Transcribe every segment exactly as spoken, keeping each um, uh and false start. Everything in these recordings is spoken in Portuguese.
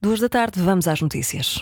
duas da tarde, vamos às notícias.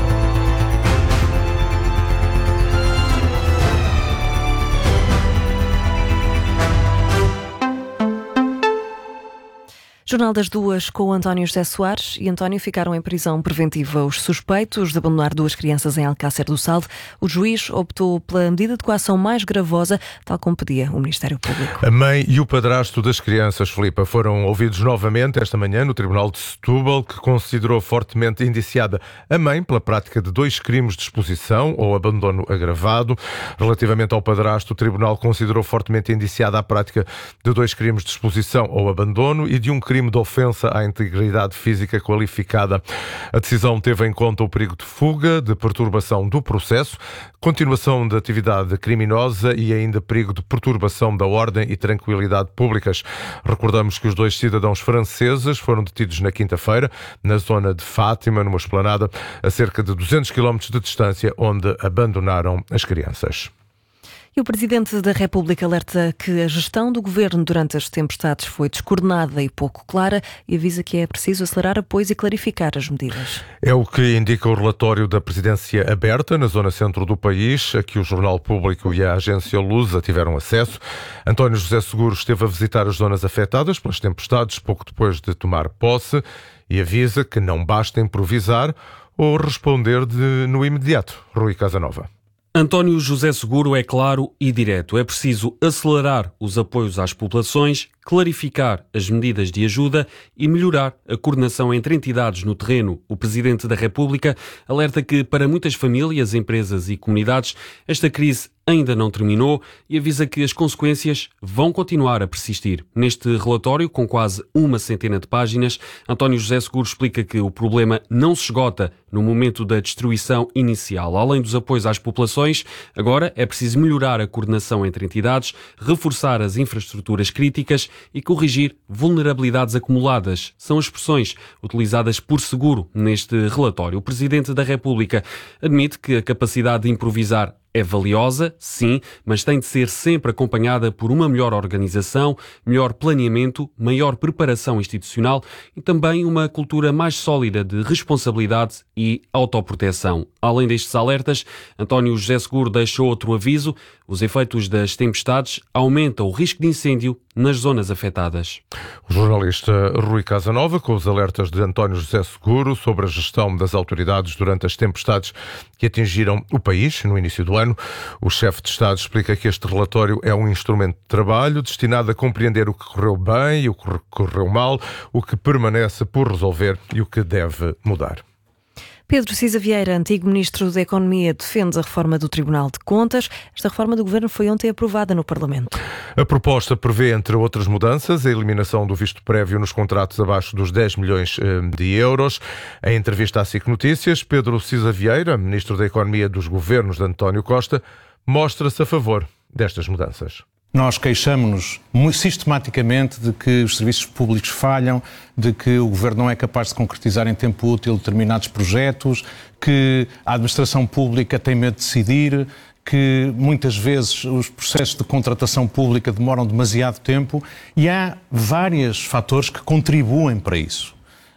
Jornal das Duas com o António José Soares. E António, ficaram em prisão preventiva os suspeitos de abandonar duas crianças em Alcácer do Sal. O juiz optou pela medida de coação mais gravosa, tal como pedia o Ministério Público. A mãe e o padrasto das crianças, Filipa, foram ouvidos novamente esta manhã no Tribunal de Setúbal, que considerou fortemente indiciada a mãe pela prática de dois crimes de exposição ou abandono agravado. Relativamente ao padrasto, o Tribunal considerou fortemente indiciada a prática de dois crimes de exposição ou abandono e de um crime de ofensa à integridade física qualificada. A decisão teve em conta o perigo de fuga, de perturbação do processo, continuação de atividade criminosa e ainda perigo de perturbação da ordem e tranquilidade públicas. Recordamos que os dois cidadãos franceses foram detidos na quinta-feira, na zona de Fátima, numa esplanada a cerca de duzentos quilómetros de distância, onde abandonaram as crianças. E o Presidente da República alerta que a gestão do Governo durante as tempestades foi descoordenada e pouco clara e avisa que é preciso acelerar apoios e clarificar as medidas. É o que indica o relatório da Presidência Aberta na zona centro do país, a que o Jornal Público e a agência Lusa tiveram acesso. António José Seguro esteve a visitar as zonas afetadas pelas tempestades pouco depois de tomar posse e avisa que não basta improvisar ou responder de, no imediato. Rui Casanova. António José Seguro é claro e direto. É preciso acelerar os apoios às populações, clarificar as medidas de ajuda e melhorar a coordenação entre entidades no terreno. O Presidente da República alerta que, para muitas famílias, empresas e comunidades, esta crise ainda não terminou e avisa que as consequências vão continuar a persistir. Neste relatório, com quase uma centena de páginas, António José Seguro explica que o problema não se esgota no momento da destruição inicial. Além dos apoios às populações, agora é preciso melhorar a coordenação entre entidades, reforçar as infraestruturas críticas e corrigir vulnerabilidades acumuladas. São expressões utilizadas por Seguro neste relatório. O Presidente da República admite que a capacidade de improvisar é valiosa, sim, mas tem de ser sempre acompanhada por uma melhor organização, melhor planeamento, maior preparação institucional e também uma cultura mais sólida de responsabilidade e autoproteção. Além destes alertas, António José Seguro deixa outro aviso: os efeitos das tempestades aumentam o risco de incêndio nas zonas afetadas. O jornalista Rui Casanova, com os alertas de António José Seguro sobre a gestão das autoridades durante as tempestades que atingiram o país no início do ano. O chefe de Estado explica que este relatório é um instrumento de trabalho destinado a compreender o que correu bem e o que correu mal, o que permanece por resolver e o que deve mudar. Pedro Cisa Vieira, antigo Ministro da Economia, defende a reforma do Tribunal de Contas. Esta reforma do Governo foi ontem aprovada no Parlamento. A proposta prevê, entre outras mudanças, a eliminação do visto prévio nos contratos abaixo dos dez milhões de euros. Em entrevista à S I C Notícias, Pedro Cisa Vieira, Ministro da Economia dos governos de António Costa, mostra-se a favor destas mudanças. Nós queixamos-nos sistematicamente de que os serviços públicos falham, de que o Governo não é capaz de concretizar em tempo útil determinados projetos, que a administração pública tem medo de decidir, que muitas vezes os processos de contratação pública demoram demasiado tempo e há vários fatores que contribuem para isso.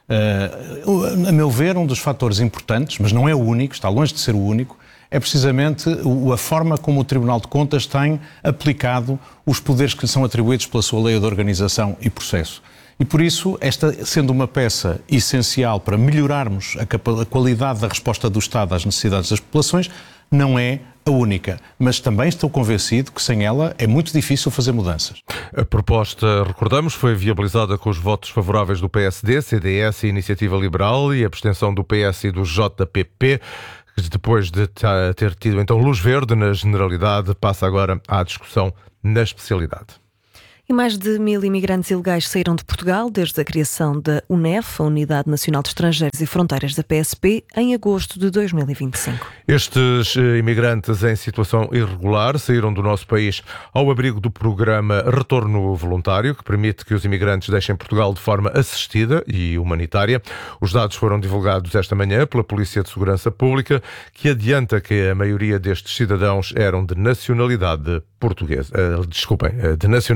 Uh, a meu ver, um dos fatores importantes, mas não é o único, está longe de ser o único, é precisamente a forma como o Tribunal de Contas tem aplicado os poderes que lhe são atribuídos pela sua lei de organização e processo. E por isso, esta sendo uma peça essencial para melhorarmos a, a qualidade da resposta do Estado às necessidades das populações, não é a única, mas também estou convencido que sem ela é muito difícil fazer mudanças. A proposta, recordamos, foi viabilizada com os votos favoráveis do P S D, C D S e Iniciativa Liberal e a abstenção do P S e do J P P. Depois de ter tido então luz verde na generalidade, passa agora à discussão na especialidade. E mais de mil imigrantes ilegais saíram de Portugal desde a criação da UNEF, a Unidade Nacional de Estrangeiros e Fronteiras da P S P, em agosto de dois mil e vinte e cinco. Estes imigrantes em situação irregular saíram do nosso país ao abrigo do programa Retorno Voluntário, que permite que os imigrantes deixem Portugal de forma assistida e humanitária. Os dados foram divulgados esta manhã pela Polícia de Segurança Pública, que adianta que a maioria destes cidadãos eram de nacionalidade portuguesa. Uh, desculpem, uh, de nacionalidade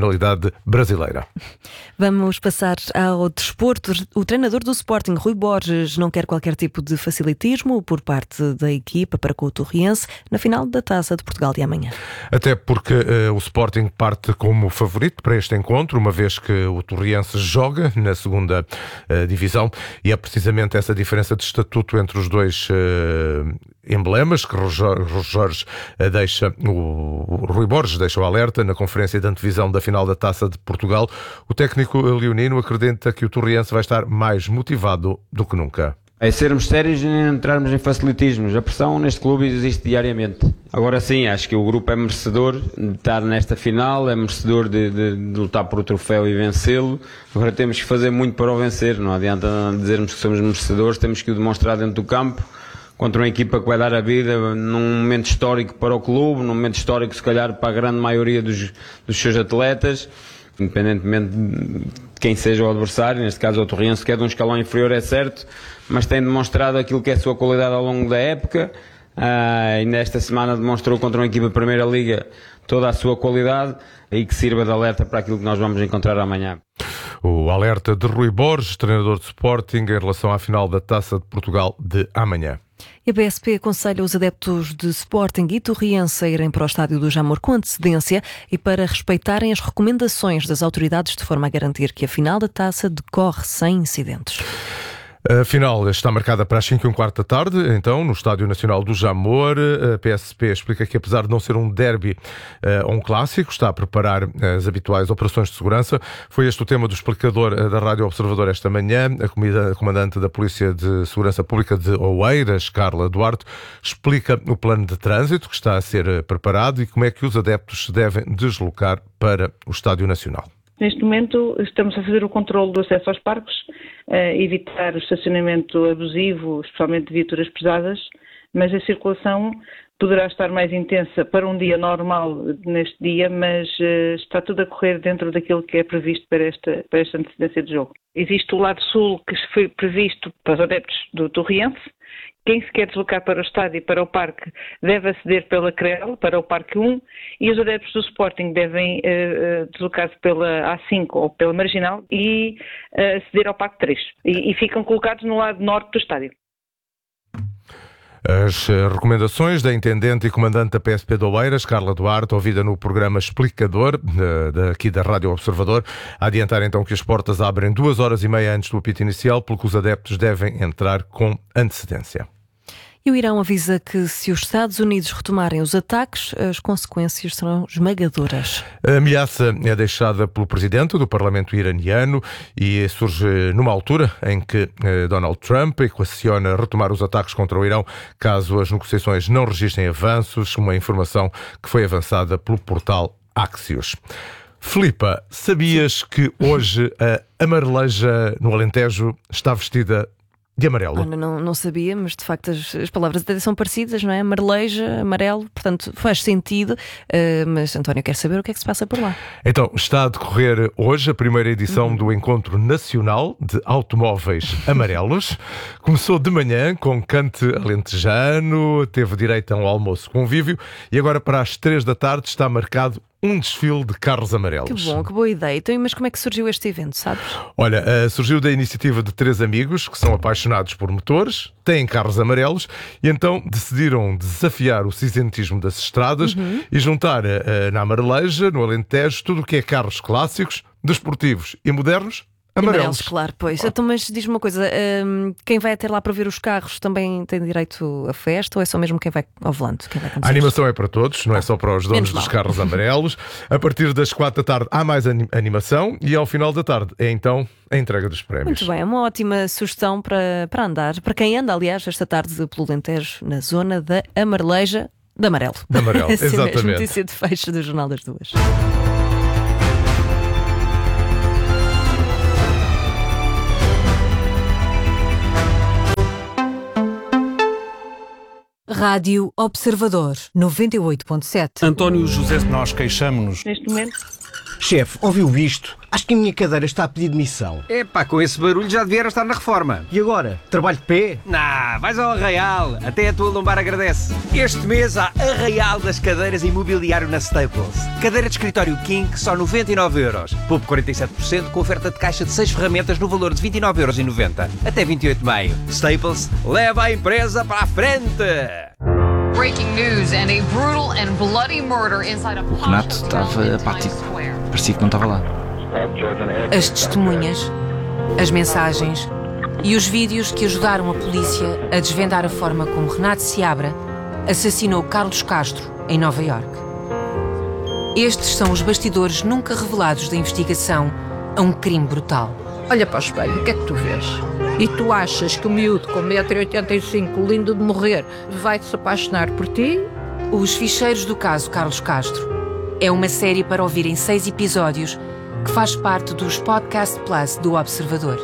modalidade brasileira. Vamos passar ao desporto. O treinador do Sporting, Rui Borges, não quer qualquer tipo de facilitismo por parte da equipa para com o Torriense na final da Taça de Portugal de amanhã. Até porque uh, o Sporting parte como favorito para este encontro, uma vez que o Torriense joga na segunda uh, divisão, e é precisamente essa diferença de estatuto entre os dois uh, emblemas que o Jorge uh, deixa, o, o Rui Borges deixa o alerta na conferência de antevisão da final da Taça de Portugal. O técnico leonino acredita que o Torriense vai estar mais motivado do que nunca. É sermos sérios e não entrarmos em facilitismos. A pressão neste clube existe diariamente. Agora sim, acho que o grupo é merecedor de estar nesta final, é merecedor de, de, de lutar por o troféu e vencê-lo. Agora temos que fazer muito para o vencer. Não adianta dizermos que somos merecedores, temos que o demonstrar dentro do campo, contra uma equipa que vai dar a vida num momento histórico para o clube, num momento histórico se calhar para a grande maioria dos, dos seus atletas, independentemente de quem seja o adversário. Neste caso o Torriense, que é de um escalão inferior, é certo, mas tem demonstrado aquilo que é a sua qualidade ao longo da época. Uh, ainda esta semana demonstrou contra uma equipa da Primeira Liga toda a sua qualidade, e que sirva de alerta para aquilo que nós vamos encontrar amanhã. O alerta de Rui Borges, treinador de Sporting, em relação à final da Taça de Portugal de amanhã. A B S P aconselha os adeptos de Sporting e Torriense a irem para o estádio do Jamor com antecedência e para respeitarem as recomendações das autoridades, de forma a garantir que a final da Taça decorre sem incidentes. A final está marcada para as cinco e um quarto da tarde, então, no Estádio Nacional do Jamor. A P S P explica que, apesar de não ser um derby ou uh, um clássico, está a preparar as habituais operações de segurança. Foi este o tema do explicador uh, da Rádio Observador esta manhã. A, comida, a comandante da Polícia de Segurança Pública de Oeiras, Carla Duarte, explica o plano de trânsito que está a ser uh, preparado e como é que os adeptos se devem deslocar para o Estádio Nacional. Neste momento estamos a fazer o controle do acesso aos parques, a evitar o estacionamento abusivo, especialmente de viaturas pesadas, mas a circulação poderá estar mais intensa para um dia normal neste dia, mas uh, está tudo a correr dentro daquilo que é previsto para esta, para esta antecedência de jogo. Existe o lado sul que foi previsto para os adeptos do Torriense. Quem se quer deslocar para o estádio e para o parque deve aceder pela C R E L, para o Parque um, e os adeptos do Sporting devem uh, deslocar-se pela A cinco ou pela Marginal e uh, aceder ao Parque três. E, e ficam colocados no lado norte do estádio. As recomendações da Intendente e Comandante da P S P de Oeiras, Carla Duarte, ouvida no programa Explicador, daqui da Rádio Observador, a adiantar então que as portas abrem duas horas e meia antes do apito inicial, pelo que os adeptos devem entrar com antecedência. E o Irão avisa que, se os Estados Unidos retomarem os ataques, as consequências serão esmagadoras. A ameaça é deixada pelo presidente do Parlamento iraniano e surge numa altura em que Donald Trump equaciona retomar os ataques contra o Irão caso as negociações não registrem avanços, uma informação que foi avançada pelo portal Axios. Filipa, sabias que hoje a amareleja no Alentejo está vestida de amarelo? Olha, não, não sabia, mas de facto as, as palavras até são parecidas, não é? Amareleja, amarelo, portanto faz sentido. Uh, mas António quer saber o que é que se passa por lá. Então, está a decorrer hoje a primeira edição uhum. do Encontro Nacional de Automóveis Amarelos. Começou de manhã com cante alentejano, teve direito a um almoço convívio e agora para as três da tarde está marcado um desfile de carros amarelos. Que bom, que boa ideia. Então, mas como é que surgiu este evento, sabes? Olha, uh, surgiu da iniciativa de três amigos que são apaixonados por motores, têm carros amarelos e então decidiram desafiar o cinzentismo das estradas uhum. e juntar uh, na amareleja, no Alentejo, tudo o que é carros clássicos, desportivos e modernos, amarelos. Amarelos, claro, pois. Então, mas diz-me uma coisa, um, quem vai até lá para ver os carros também tem direito a festa ou é só mesmo quem vai ao volante? Quem vai a animação é para todos, não é só para os donos dos carros amarelos. A partir das quatro da tarde há mais animação e ao final da tarde é então a entrega dos prémios. Muito bem, é uma ótima sugestão para, para andar, para quem anda, aliás, esta tarde pelo Alentejo, na zona da amareleja de amarelo. De amarelo, exatamente. Mesmo, notícia de fecho do Jornal das Duas. Rádio Observador, noventa e oito ponto sete. António José. Nós queixamos-nos. Neste momento Chefe, ouviu isto? Acho que a minha cadeira está a pedir demissão. Epá, com esse barulho já devia estar na reforma. E agora? Trabalho de pé? Nah, vais ao Arraial. Até a tua lombar agradece. Este mês há Arraial das cadeiras e mobiliário na Staples. Cadeira de escritório King, só noventa e nove euros. Poupe quarenta e sete por cento com oferta de caixa de seis ferramentas no valor de vinte e nove euros e noventa. Até vinte e oito de maio. Staples, leva a empresa para a frente! Breaking news and a brutal and bloody murder inside a O Renato estava apático. Parecia que não estava lá. As testemunhas, as mensagens e os vídeos que ajudaram a polícia a desvendar a forma como Renato Seabra assassinou Carlos Castro em Nova Iorque. Estes são os bastidores nunca revelados da investigação a um crime brutal. Olha para o espelho, o que é que tu vês? E tu achas que o miúdo com um metro e oitenta e cinco, lindo de morrer, vai-se apaixonar por ti? Os Ficheiros do Caso Carlos Castro é uma série para ouvir em seis episódios que faz parte dos Podcast Plus do Observador.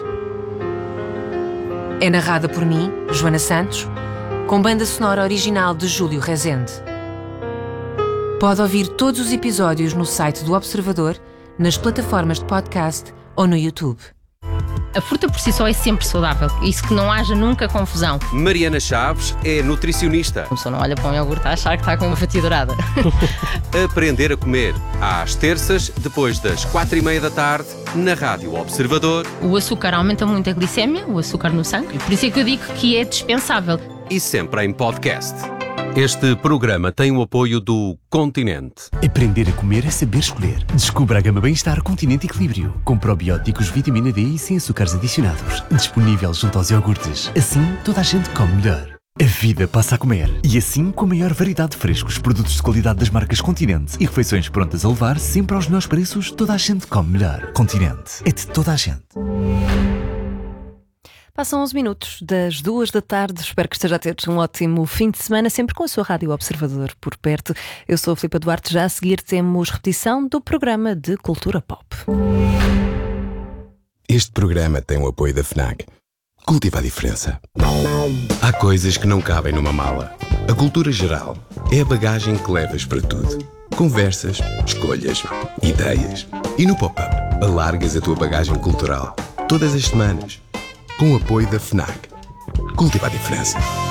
É narrada por mim, Joana Santos, com banda sonora original de Júlio Rezende. Pode ouvir todos os episódios no site do Observador, nas plataformas de podcast ou no YouTube. A fruta por si só é sempre saudável, isso que não haja nunca confusão. Mariana Chaves é nutricionista. A pessoa não olha para um iogurte a achar que está com uma fatia dourada. Aprender a comer, às terças, depois das quatro e meia da tarde, na Rádio Observador. O açúcar aumenta muito a glicémia, o açúcar no sangue, por isso é que eu digo que é dispensável. E sempre em podcast. Este programa tem o apoio do Continente. Aprender a comer é saber escolher. Descubra a gama Bem-Estar Continente Equilíbrio, com probióticos, vitamina D e sem açúcares adicionados. Disponível junto aos iogurtes. Assim, toda a gente come melhor. A vida passa a comer. E assim, com a maior variedade de frescos, produtos de qualidade das marcas Continente e refeições prontas a levar sempre aos melhores preços, toda a gente come melhor. Continente. É de toda a gente. Passam onze minutos das duas da tarde. Espero que esteja a ter um ótimo fim de semana, sempre com a sua Rádio Observador por perto. Eu sou a Filipa Duarte. Já a seguir temos repetição do programa de Cultura Pop. Este programa tem o apoio da FNAC. Cultiva a diferença. Há coisas que não cabem numa mala. A cultura geral é a bagagem que levas para tudo. Conversas, escolhas, ideias. E no Pop-Up, alargas a tua bagagem cultural. Todas as semanas. Com o apoio da FNAC. Cultiva a diferença.